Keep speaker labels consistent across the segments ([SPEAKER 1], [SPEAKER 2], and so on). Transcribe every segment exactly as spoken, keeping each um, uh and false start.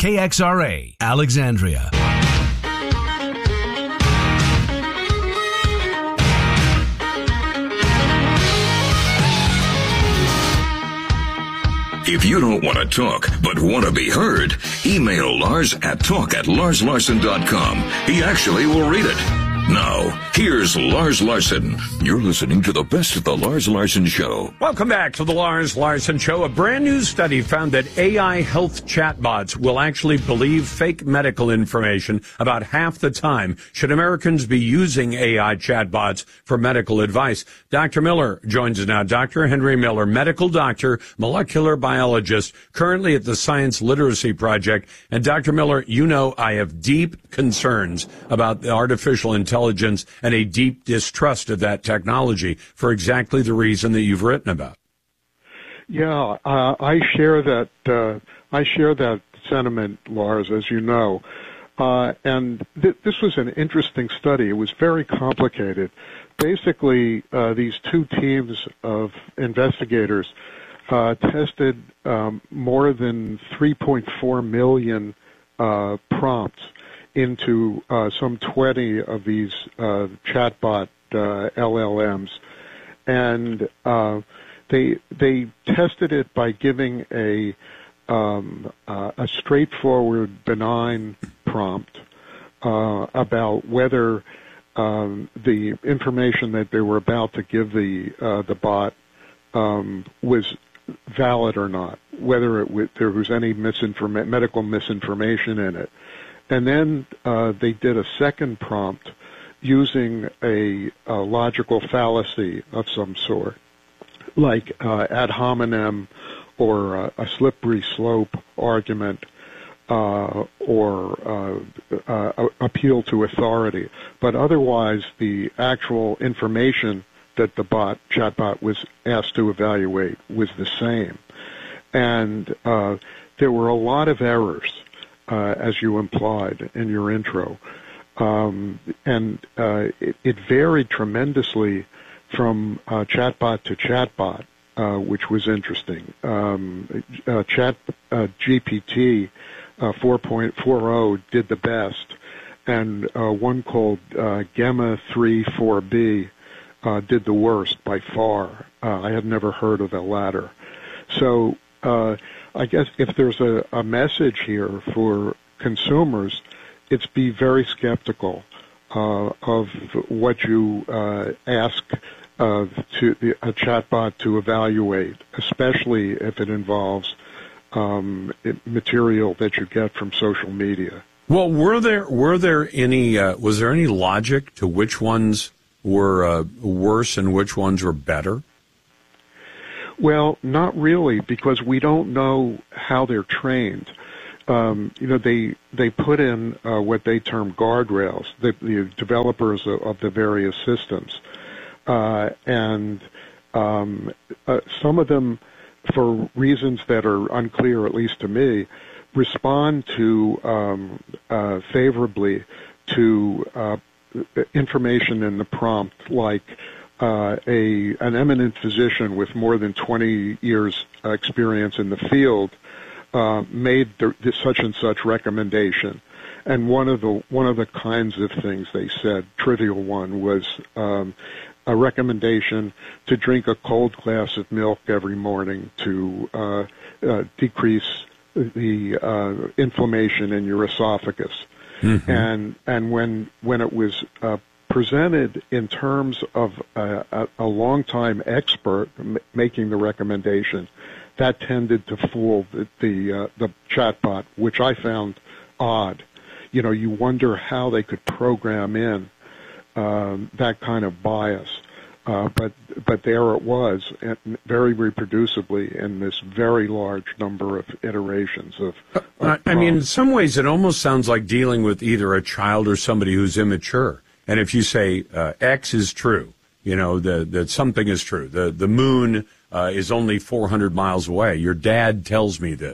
[SPEAKER 1] K X R A, Alexandria.
[SPEAKER 2] If you don't want to talk, but want to be heard, email Lars at talk at lars larson dot com. He actually will read it. Now, here's Lars Larson. You're listening to the best of the Lars Larson Show.
[SPEAKER 3] Welcome back to the Lars Larson Show. A brand new study found that A I health chatbots will actually believe fake medical information about half the time. Should Americans be using A I chatbots for medical advice? Doctor Miller joins us now. Doctor Henry Miller, medical doctor, molecular biologist, currently at the Science Literacy Project. And Doctor Miller, you know I have deep concerns about the artificial intelligence. intelligence and a deep distrust of that technology for exactly the reason that you've written about.
[SPEAKER 4] Yeah, uh, I share that. Uh, I share that sentiment, Lars, as you know. Uh, and th- this was an interesting study. It was very complicated. Basically, uh, these two teams of investigators uh, tested um, more than three point four million uh, prompts into uh, some twenty of these uh, chatbot uh, L L Ms, and uh, they they tested it by giving a um, uh, a straightforward, benign prompt uh, about whether um, the information that they were about to give the uh, the bot um, was valid or not, whether it w- there was any misinforma- medical misinformation in it. And then uh, they did a second prompt using a, a logical fallacy of some sort, like uh, ad hominem or uh, a slippery slope argument uh, or uh, uh, appeal to authority. But otherwise, the actual information that the bot, chatbot was asked to evaluate was the same. And uh, there were a lot of errors. Uh, as you implied in your intro. Um, and uh, it, it varied tremendously from uh, chatbot to chatbot, uh, which was interesting. Um, uh, Chat uh, G P T uh, four point four did the best, and uh, one called uh, Gemma three four B uh, did the worst by far. Uh, I had never heard of the latter. So uh, I guess if there's a, a message here for consumers, it's be very skeptical uh, of what you uh, ask uh, to the, a chatbot to evaluate, especially if it involves um, it, material that you get from social media.
[SPEAKER 3] Well, were there were there any uh, was there any logic to which ones were uh, worse and which ones were better?
[SPEAKER 4] Well, not really, because we don't know how they're trained. Um, you know, they they put in uh, what they term guardrails, the, the developers of, of the various systems, uh, and um, uh, some of them, for reasons that are unclear, at least to me, respond to um, uh, favorably to uh, information in the prompt, like Uh, a an eminent physician with more than twenty years uh, experience in the field uh, made the, the such and such recommendation, and one of the one of the kinds of things they said, trivial one, was um, a recommendation to drink a cold glass of milk every morning to uh, uh, decrease the uh, inflammation in your esophagus, mm-hmm. and and when when it was uh, presented in terms of a, a, a long-time expert m- making the recommendation, that tended to fool the the, uh, the chatbot, which I found odd. You know, you wonder how they could program in um, that kind of bias, uh, but but there it was, and very reproducibly in this very large number of iterations of. of
[SPEAKER 3] I mean, in some ways, it almost sounds like dealing with either a child or somebody who's immature. And if you say uh, X is true, you know, the, that something is true, the the moon uh, is only four hundred miles away. Your dad tells me this.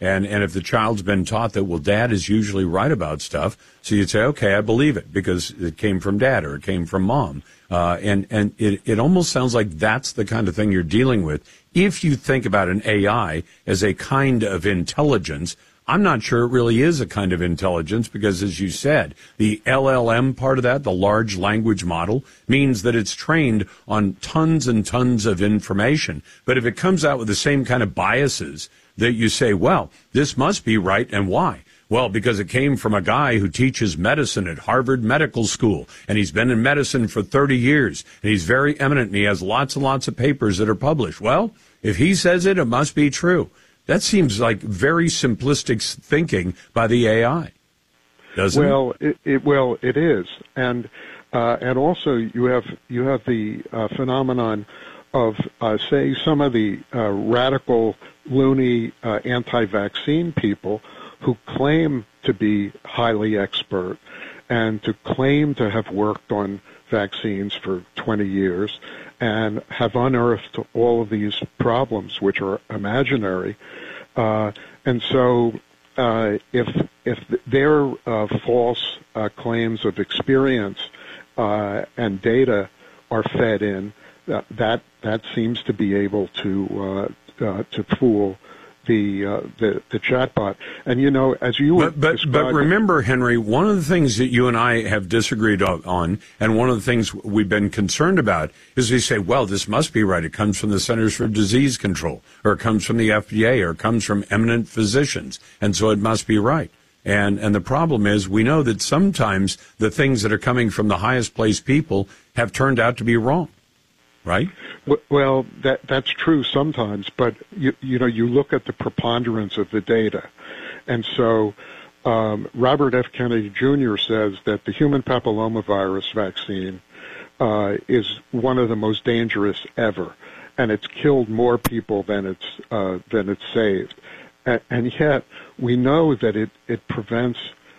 [SPEAKER 3] And and if the child's been taught that, well, dad is usually right about stuff, so you'd say, okay, I believe it because it came from dad or it came from mom. Uh, and and it, it almost sounds like that's the kind of thing you're dealing with. If you think about an A I as a kind of intelligence, I'm not sure it really is a kind of intelligence because, as you said, the L L M part of that, the large language model, means that it's trained on tons and tons of information. But if it comes out with the same kind of biases that you say, well, this must be right, and why? Well, because it came from a guy who teaches medicine at Harvard Medical School, and he's been in medicine for thirty years, and he's very eminent, and he has lots and lots of papers that are published. Well, if he says it, it must be true. That seems like very simplistic thinking by the A I, doesn't
[SPEAKER 4] well,
[SPEAKER 3] it?
[SPEAKER 4] It, it well, it is, and uh, and also you have you have the uh, phenomenon of uh, say some of the uh, radical, loony, uh, anti-vaccine people who claim to be highly expert and to claim to have worked on vaccines for twenty years and have unearthed all of these problems, which are imaginary. Uh, and so uh, if if their uh, false uh, claims of experience uh, and data are fed in, uh, that that seems to be able to uh, uh, to fool the uh, the the chatbot. And you know, as you
[SPEAKER 3] but but, but remember, Henry, one of the things that you and I have disagreed on, and one of the things we've been concerned about, is we say, well, this must be right. It comes from the Centers for Disease Control, or it comes from the F D A, or it comes from eminent physicians, and so it must be right. And and the problem is, we know that sometimes the things that are coming from the highest placed people have turned out to be wrong. Right?
[SPEAKER 4] Well, that that's true sometimes, but you you know you look at the preponderance of the data, and so um, Robert F. Kennedy Junior says that the human papillomavirus vaccine uh, is one of the most dangerous ever, and it's killed more people than it's uh, than it's saved, and, and yet we know that it it prevents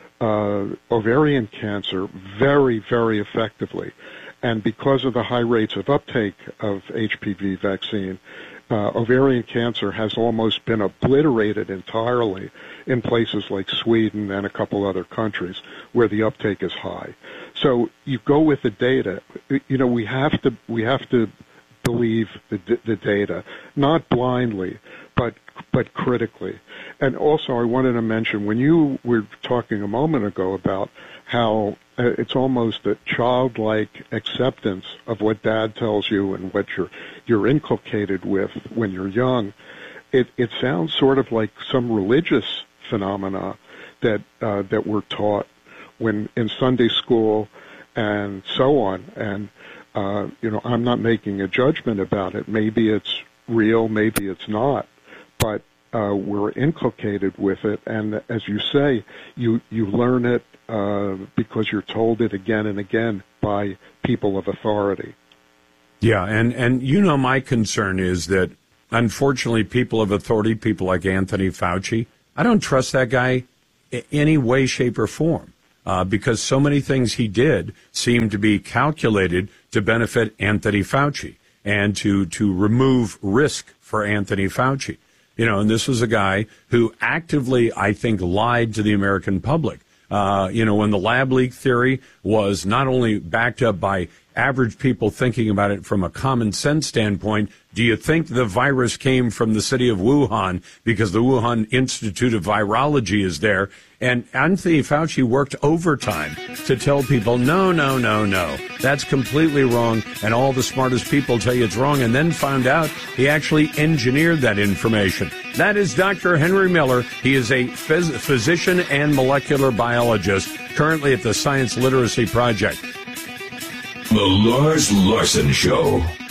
[SPEAKER 4] uh, ovarian cancer very very effectively. And because of the high rates of uptake of H P V vaccine, uh, ovarian cancer has almost been obliterated entirely in places like Sweden and a couple other countries where the uptake is high. So you go with the data. You know, we have to we have to believe the the data, not blindly, but but critically. And also, I wanted to mention, when you were talking a moment ago about how uh, it's almost a childlike acceptance of what dad tells you and what you're you're inculcated with when you're young, it it sounds sort of like some religious phenomena that uh, that we're taught when in Sunday school and so on. And uh, you know, I'm not making a judgment about it. Maybe it's real, maybe it's not, but uh, we're inculcated with it. And as you say, you you learn it uh, because you're told it again and again by people of authority.
[SPEAKER 3] Yeah, and, and you know my concern is that, unfortunately, people of authority, people like Anthony Fauci, I don't trust that guy in any way, shape, or form, uh, because so many things he did seem to be calculated to benefit Anthony Fauci and to, to remove risk for Anthony Fauci. You know, and this was a guy who actively, I think, lied to the American public. Uh, you know, when the lab leak theory was not only backed up by average people thinking about it from a common sense standpoint, do you think the virus came from the city of Wuhan because the Wuhan Institute of Virology is there? And Anthony Fauci worked overtime to tell people, no, no, no, no, that's completely wrong. And all the smartest people tell you it's wrong, and then found out he actually engineered that information. That is Doctor Henry Miller. He is a phys- physician and molecular biologist, currently at the Science Literacy Project.
[SPEAKER 2] The Lars Larson Show.